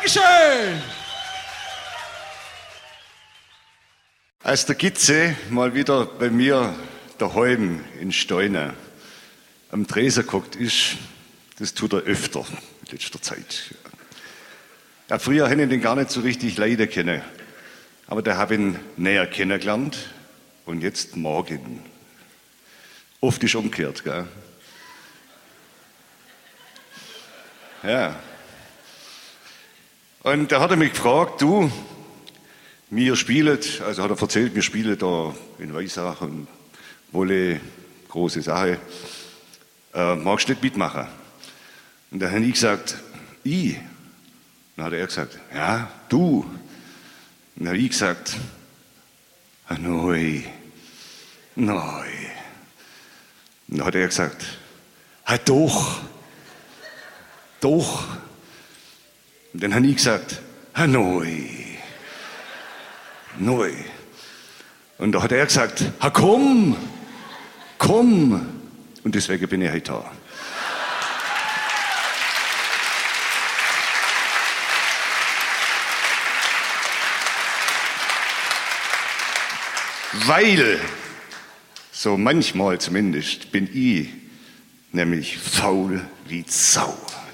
Dankeschön! Als der Gitze mal wieder bei mir daheim in Steune am Tresen geguckt ist, das tut er öfter in letzter Zeit. Ja, früher hätte ich den gar nicht so richtig leiden können, aber da habe ich ihn näher kennengelernt und jetzt morgen. Oft ist umgekehrt, gell? Ja. Und da hat er mich gefragt, du, wir spielen, also hat er erzählt, wir spielen da in Weissach und Wolle, große Sache. Magst du nicht mitmachen? Und dann habe ich gesagt, ich. Dann hat er gesagt, ja, du. Und dann habe ich gesagt, nein. Und dann hat er gesagt, doch. Doch. Und dann habe ich gesagt, nein. Und da hat er gesagt, komm. Und deswegen bin ich heute da. Weil, so manchmal zumindest, bin ich nämlich faul wie Sau.